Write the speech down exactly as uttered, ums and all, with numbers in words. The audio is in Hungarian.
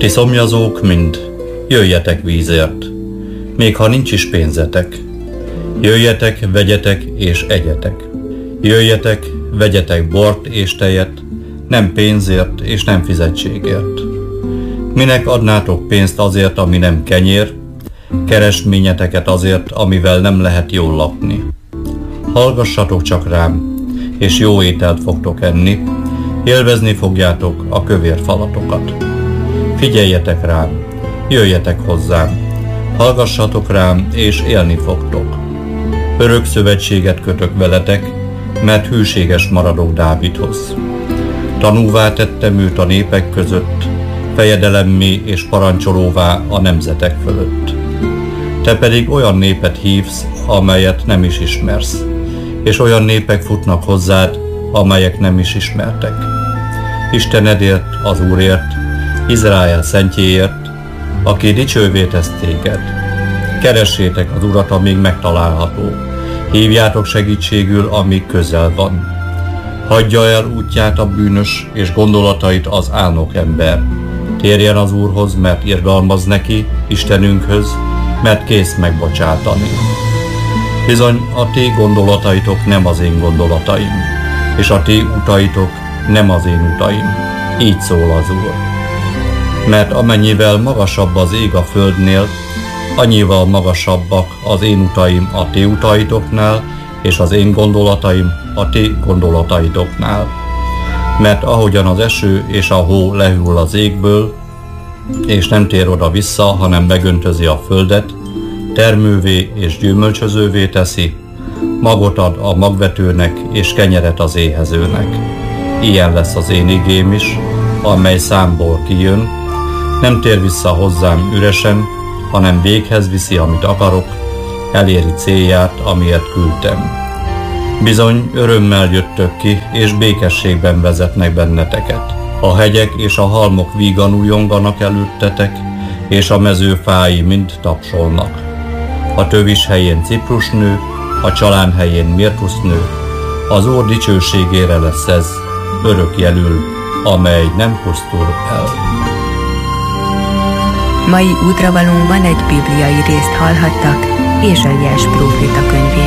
Ti szomjazók mind, jöjjetek vízért, még ha nincs is pénzetek. Jöjjetek, vegyetek és egyetek. Jöjjetek, vegyetek bort és tejet, nem pénzért és nem fizetségért. Minek adnátok pénzt azért, ami nem kenyér, keresményeteket azért, amivel nem lehet jól lakni. Hallgassatok csak rám, és jó ételt fogtok enni, élvezni fogjátok a kövér falatokat. Figyeljetek rám, jöjjetek hozzám, hallgassatok rám, és élni fogtok. Örök szövetséget kötök veletek, mert hűséges maradok Dávidhoz. Tanúvá tettem őt a népek között, fejedelemmé és parancsolóvá a nemzetek fölött. Te pedig olyan népet hívsz, amelyet nem is ismersz, és olyan népek futnak hozzád, amelyek nem is ismertek. Istenedért, az Úrért, Izrael szentjéért, aki dicsővé tesz téged. Keressétek az Urat, amíg megtalálható. Hívjátok segítségül, amíg közel van. Hagyja el útját a bűnös, és gondolatait az álnok ember. Térjen az Úrhoz, mert irgalmaz neki, Istenünkhöz, mert kész megbocsátani. Bizony, a ti gondolataitok nem az én gondolataim, és a ti utaitok nem az én utaim. Így szól az Úr. Mert amennyivel magasabb az ég a földnél, annyival magasabbak az én utaim a ti utaitoknál, és az én gondolataim a ti gondolataitoknál. Mert ahogyan az eső és a hó lehull az égből, és nem tér oda vissza, hanem megöntözi a földet, termővé és gyümölcsözővé teszi, magot ad a magvetőnek és kenyeret az éhezőnek. Ilyen lesz az én igém is, amely számból kijön, nem tér vissza hozzám üresen, hanem véghez viszi, amit akarok, eléri célját, amiért küldtem. Bizony, örömmel jöttök ki, és békességben vezetnek benneteket. A hegyek és a halmok vígan újonganak előttetek, és a mező fái mind tapsolnak. A tövis helyén ciprusnő, a csalán helyén mirtusznő, az Úr dicsőségére lesz ez, örök jelül, amely nem pusztul el. Mai útravalónkban egy bibliai részt hallhattak Ézsaiás próféta könyvéből.